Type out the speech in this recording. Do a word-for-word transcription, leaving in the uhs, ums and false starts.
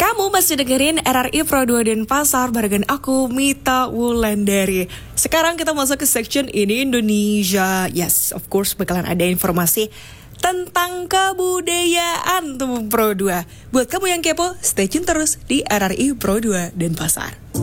Kamu masih dengerin R R I Pro dua Denpasar barengan aku, Mita Wulandari. Sekarang kita masuk ke section ini Indonesia. Yes, of course bakalan ada informasi tentang kebudayaan tuh Pro dua. Buat kamu yang kepo, stay tune terus di R R I Pro dua Denpasar.